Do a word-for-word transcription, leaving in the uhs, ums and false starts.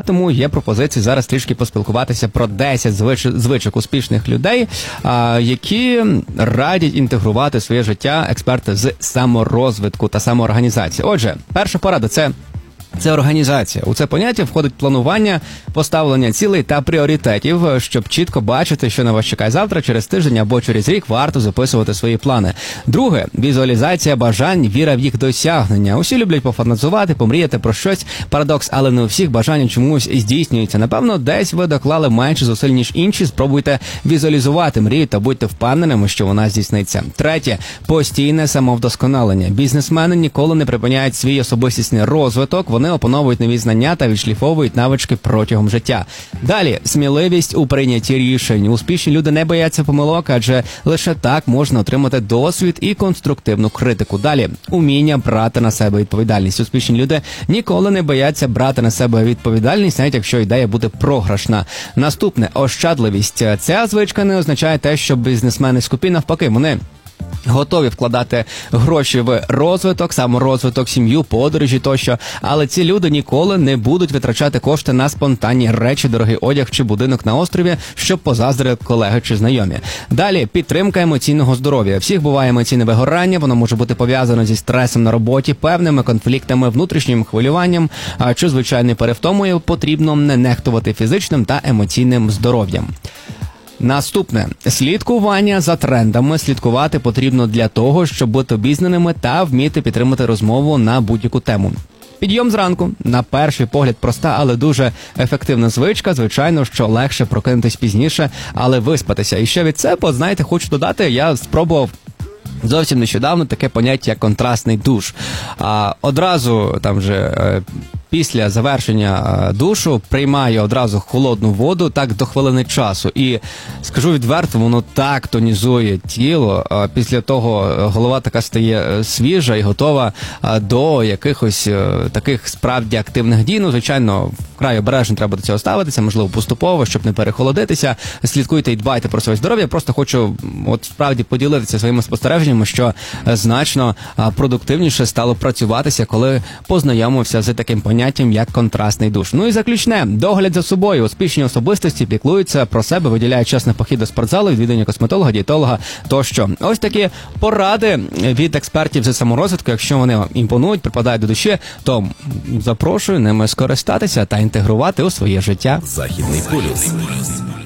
тому є пропозиція зараз трішки поспілкуватися про десять звич... звичок успішних людей, а, які радять інтегрувати в своє життя експерти з саморозвитку та самоорганізації. Отже, перша порада – це Це організація. У це поняття входить планування, поставлення цілей та пріоритетів, щоб чітко бачити, що на вас чекає завтра, через тиждень або через рік варто записувати свої плани. Друге – візуалізація бажань, віра в їх досягнення. Усі люблять пофантазувати, помріяти про щось. Парадокс, але не у всіх бажання чомусь здійснюється. Напевно, десь ви доклали менше зусиль, ніж інші. Спробуйте візуалізувати мрію та будьте впевненими, що вона здійсниться. Третє – постійне самовдосконалення. Бізнесмени ніколи не припиняють свій особистісний розвиток. Вони опановують нові знання та відшліфовують навички протягом життя. Далі – сміливість у прийнятті рішень. Успішні люди не бояться помилок, адже лише так можна отримати досвід і конструктивну критику. Далі – уміння брати на себе відповідальність. Успішні люди ніколи не бояться брати на себе відповідальність, навіть якщо ідея буде програшна. Наступне – ощадливість. Ця звичка не означає те, що бізнесмени скупі, навпаки, вони готові вкладати гроші в розвиток, саморозвиток, сім'ю, подорожі тощо, але ці люди ніколи не будуть витрачати кошти на спонтанні речі, дорогий одяг чи будинок на острові, щоб позаздрили колеги чи знайомі. Далі – підтримка емоційного здоров'я. Всіх буває емоційне вигорання, воно може бути пов'язано зі стресом на роботі, певними конфліктами, внутрішнім хвилюванням, чи звичайною перевтомою. Потрібно не нехтувати фізичним та емоційним здоров'ям. Наступне – слідкування за трендами. Слідкувати потрібно для того, щоб бути обізнаними та вміти підтримати розмову на будь-яку тему. Підйом зранку. На перший погляд проста, але дуже ефективна звичка. Звичайно, що легше прокинутись пізніше, але виспатися. І ще від себе, знаєте, хочу додати, я спробував зовсім нещодавно таке поняття, як контрастний душ. А, одразу там же... Після завершення душу приймаю одразу холодну воду, так до хвилини часу. І скажу відверто, воно так тонізує тіло. Після того голова така стає свіжа і готова до якихось таких справді активних дій. Ну, звичайно, вкрай обережно треба до цього ставитися, можливо, поступово, щоб не перехолодитися. Слідкуйте і дбайте про своє здоров'я. Просто хочу от справді поділитися своїми спостереженнями, що значно продуктивніше стало працюватися, коли познайомився з таким поняттям, як контрастний душ. Ну і заключне. Догляд за собою. Успішні особистості піклуються про себе, виділяють час на похід до спортзалу, відвідування косметолога, дієтолога тощо. Ось такі поради від експертів з саморозвитку. Якщо вони вам імпонують, припадають до душі, то запрошую ними скористатися та інтегрувати у своє життя. Західний полюс.